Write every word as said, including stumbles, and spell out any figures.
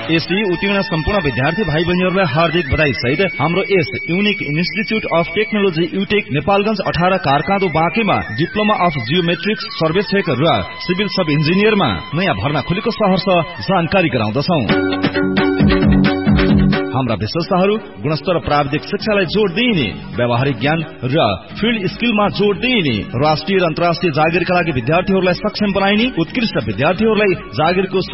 एसई उत्तीर्ण सम्पूर्ण विद्यार्थी भाइ बहिनीहरूलाई हार्दिक बधाई सहित हाम्रो यस unique institute of technology युटेक Nepalgunj अठारह कारकाँदो बाँकेमा डिप्लोमा अफ जियोमेट्रिक्स सर्वेक्षक र सिभिल सब इन्जिनियरमा नयाँ भर्ना खुलेको सहर्ष जानकारी गराउँदछौ। हाम्रा विशेषताहरू गुणस्तर प्राविधिक शिक्षालाई जोड दिइने, व्यावहारिक ज्ञान र फिल्ड स्किलमा जोड दिइने, राष्ट्रिय र अन्तर्राष्ट्रिय जागिरका लागि विद्यार्थीहरूलाई सक्षम बनाइने, उत्कृष्ट विद्यार्थीहरूलाई जागिरको